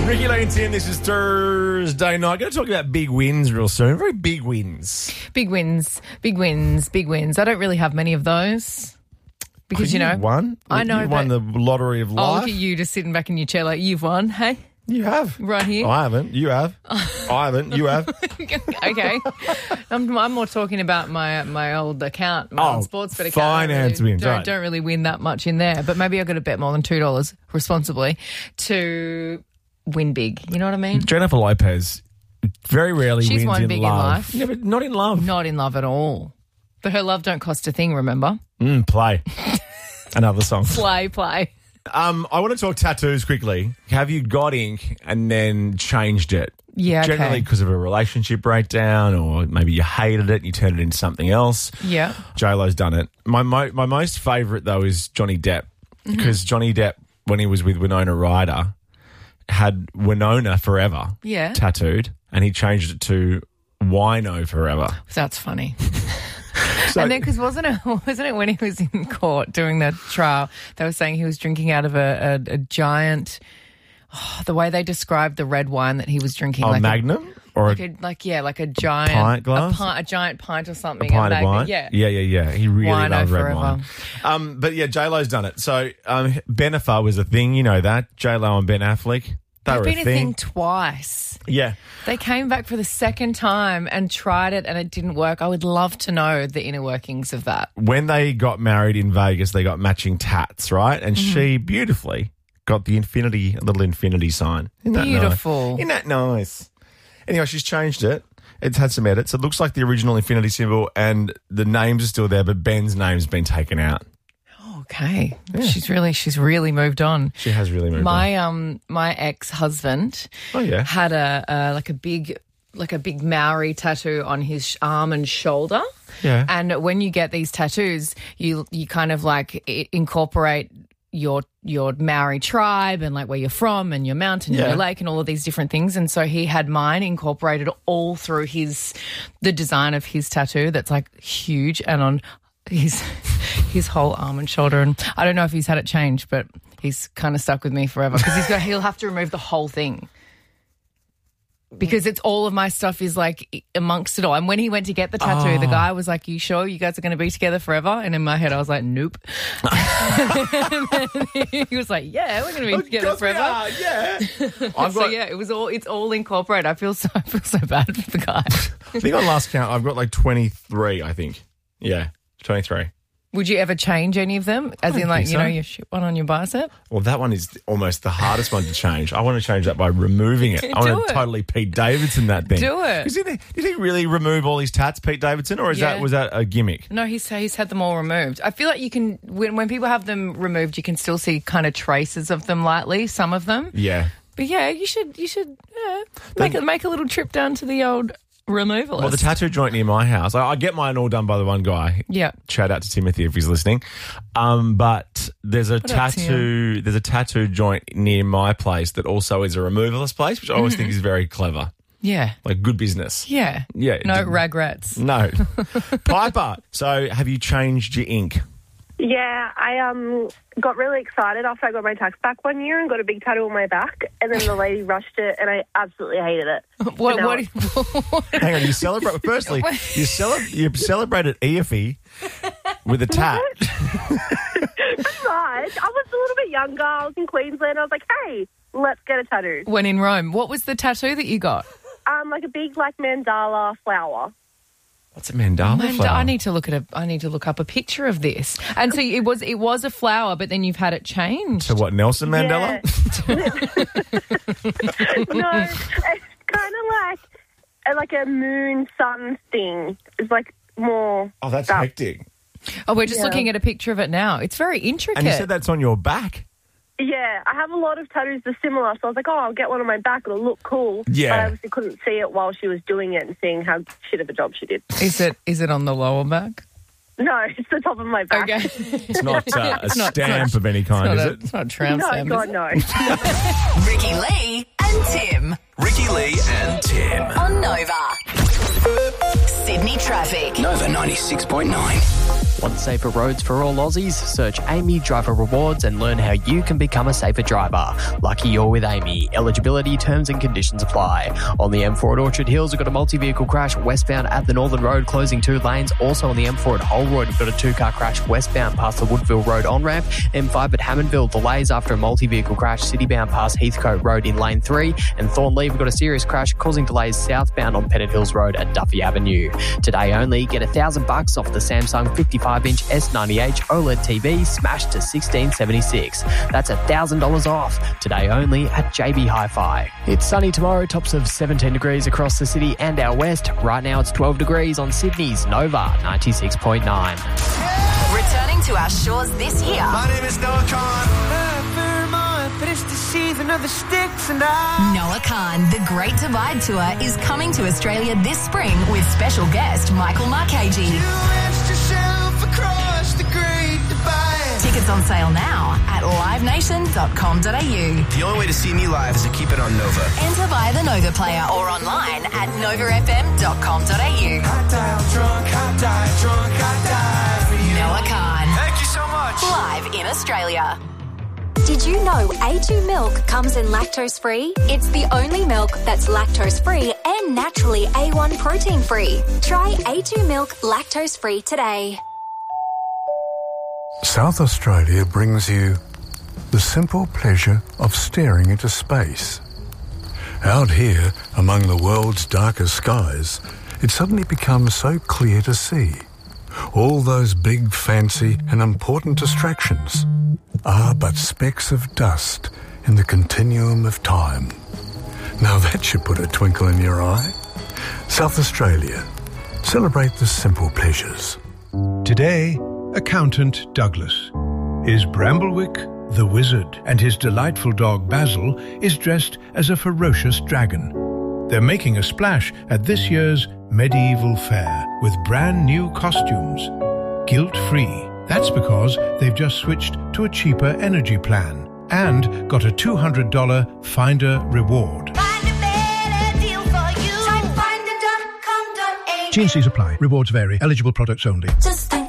Ricky Lee and Tim, this is Thursday night. Going to talk about big wins real soon. Very big wins. Big wins, big wins, big wins. I don't really have many of those. Because, you know. Won? I know. You won the lottery of Oh, life. look at you just sitting back in your chair like, you've won, hey? You have. Right here. I haven't. You have. I haven't. You have. Okay. I'm more talking about my old account, my old sportsbet account. Finance wins, right. Don't really win that much in there. But maybe I got to bet more than $2 responsibly to win big. You know what I mean? Jennifer Lopez very rarely She's wins won in big love. in life. Yeah, but not in love. Not in love at all. But her love don't cost a thing, remember? Play. Another song. Play. I want to talk tattoos quickly. Have you got ink and then changed it? Yeah, okay. Generally because of a relationship breakdown, or maybe you hated it and you turned it into something else. Yeah. J-Lo's done it. My most favourite, though, is Johnny Depp. Because Johnny Depp, when he was with Winona Ryder, had Winona Forever tattooed, and he changed it to Wino Forever. That's funny. So, And then, because wasn't it when he was in court doing the trial, they were saying he was drinking out of a giant, the way they described the red wine that he was drinking. like Magnum? Or like a giant pint glass? a giant pint or something. A pint of wine? Yeah. Yeah. He really Wino loved red forever. wine. But yeah, J-Lo's done it. So Bennifer was a thing, you know that. J-Lo and Ben Affleck. They were They've been a a thing thing twice. Yeah. They came back for the second time and tried it and it didn't work. I would love to know the inner workings of that. When they got married in Vegas, they got matching tats, right? And she beautifully got the little infinity sign. Isn't that Beautiful. Nice? Isn't that nice? Anyway, she's changed it. It's had some edits. It looks like the original infinity symbol and the names are still there, but Ben's name's been taken out. Okay. Yeah. She's really moved on. She has really moved on. My ex-husband had a big Maori tattoo on his arm and shoulder. Yeah. And when you get these tattoos, you kind of like incorporate your Maori tribe and like where you're from and your mountain and your lake and all of these different things. And so he had mine incorporated all through the design of his tattoo that's like huge and on his whole arm and shoulder. And I don't know if he's had it changed, but he's kind of stuck with me forever because he'll have to remove the whole thing. Because it's all of my stuff is like amongst it all. And when he went to get the tattoo, the guy was like, "You sure you guys are going to be together forever?" And in my head, I was like, "Nope." He was like, "Yeah, we're going to be together forever." It's all incorporated. I feel so bad for the guy. I think on last count, I've got like 23, I think. Yeah, 23. Would you ever change any of them? As in, like, your shit one on your bicep? Well, that one is almost the hardest one to change. I want to change that by removing it. I want to totally Pete Davidson that thing. Do it. Did he really remove all his tats, Pete Davidson, or was that a gimmick? No, he's had them all removed. I feel like you can, when people have them removed, you can still see kind of traces of them lightly, some of them. Yeah. But yeah, you should make a little trip down to the old removalist. Well, the tattoo joint near my house, I get mine all done by the one guy. Yeah. Shout out to Timothy if he's listening. But there's a tattoo joint near my place that also is a removalist place, which I always think is very clever. Yeah. Like good business. Yeah. Yeah. No regrets. No. Piper, so have you changed your ink? Yeah, I got really excited after I got my tax back one year and got a big tattoo on my back, and then the lady rushed it, and I absolutely hated it. Hang on, you celebrate. Firstly, you celebrated EFE with a tat. That's right. I was a little bit younger. I was in Queensland. I was like, hey, let's get a tattoo. When in Rome, what was the tattoo that you got? Like a big mandala flower. What's a mandala flower? I need to look up a picture of this. And so it was a flower, but then you've had it changed. So what, Nelson Mandela? Yeah. No, it's kind of like a moon sun thing. It's like more. Oh, that's hectic. Oh, we're just looking at a picture of it now. It's very intricate. And you said that's on your back? Yeah, I have a lot of tattoos that are similar, so I was like, I'll get one on my back. It'll look cool. Yeah. But I obviously couldn't see it while she was doing it and seeing how shit of a job she did. Is it on the lower back? No, it's the top of my back. Okay. It's not a stamp of any kind, is it? It's not a tramp stamp. No, God, no. Ricky Lee and Tim. Ricky Lee and Tim. On Nova. Sydney traffic. Nova 96.9. Want safer roads for all Aussies? Search Amy Driver Rewards and learn how you can become a safer driver. Lucky you're with Amy. Eligibility, terms and conditions apply. On the M4 at Orchard Hills, we've got a multi-vehicle crash westbound at the Northern Road, closing 2 lanes. Also on the M4 at Holroyd, we've got a 2-car crash westbound past the Woodville Road on-ramp. M5 at Hammondville, delays after a multi-vehicle crash citybound past Heathcote Road in lane 3. And Thornlea, we've got a serious crash causing delays southbound on Pennant Hills Road at Duffy Avenue. Today only, get $1,000 off the Samsung 55-inch S90H OLED TV smashed to $1,676. That's $1,000 off. Today only at JB Hi-Fi. It's sunny tomorrow, tops of 17 degrees across the city and our west. Right now it's 12 degrees on Sydney's Nova 96.9. Returning to our shores this year. My name is Noah Khan. Noah Khan, The Great Divide Tour is coming to Australia this spring with special guest Michael Marchese. Tickets on sale now at livenation.com.au. The only way to see me live is to keep it on Nova. Enter via the Nova player or online at novafm.com.au. Noah Khan. Thank you so much. Live in Australia. Did you know A2 milk comes in lactose-free? It's the only milk that's lactose-free and naturally A1 protein-free. Try A2 milk lactose-free today. South Australia brings you the simple pleasure of staring into space. Out here, among the world's darkest skies, it suddenly becomes so clear to see. All those big, fancy and important distractions are but specks of dust in the continuum of time. Now that should put a twinkle in your eye. South Australia. Celebrate the simple pleasures. Today, Accountant Douglas is Bramblewick the Wizard, and his delightful dog Basil is dressed as a ferocious dragon. They're making a splash at this year's medieval fair with brand new costumes, guilt-free. That's because they've just switched to a cheaper energy plan and got a $200 Finder reward. Find a better deal for you. Type finder.com.au. T&Cs apply. Rewards vary. Eligible products only. Just think